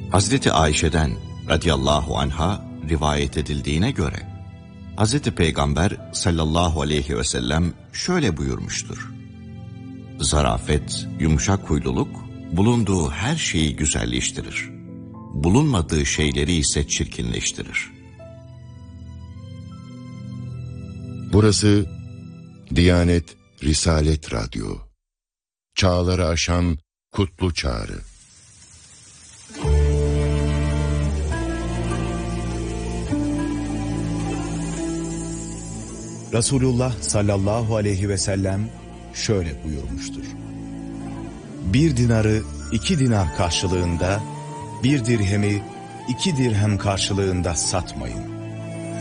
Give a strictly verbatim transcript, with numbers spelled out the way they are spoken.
Hazreti Ayşe'den radıyallahu anha rivayet edildiğine göre Hazreti Peygamber sallallahu aleyhi ve sellem şöyle buyurmuştur: zarafet, yumuşak huyluluk bulunduğu her şeyi güzelleştirir. Bulunmadığı şeyleri ise çirkinleştirir. Burası Diyanet Risalet Radyo. Çağları aşan kutlu çağrı. Resulullah sallallahu aleyhi ve sellem şöyle buyurmuştur: bir dinarı iki dinar karşılığında, bir dirhemi iki dirhem karşılığında satmayın.